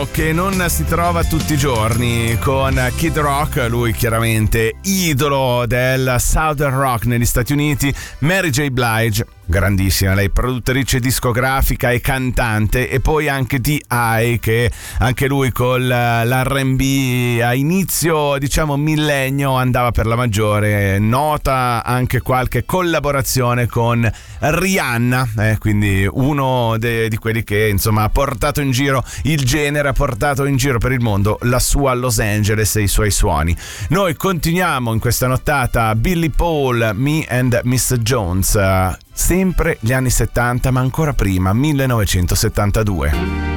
brano che non si trova tutti i giorni, con Kid Rock, lui chiaramente idolo del Southern Rock negli Stati Uniti, Mary J. Blige, grandissima, lei produttrice discografica e cantante, e poi anche T.I., che anche lui con l'R&B a inizio millennio andava per la maggiore, nota anche qualche collaborazione con Rihanna, quindi uno di quelli che insomma ha portato in giro il genere, ha portato in giro per il mondo la sua Los Angeles e i suoi suoni. Noi continuiamo in questa nottata Billy Paul, Me and Mr. Jones, sempre gli anni 70, ma ancora prima, 1972.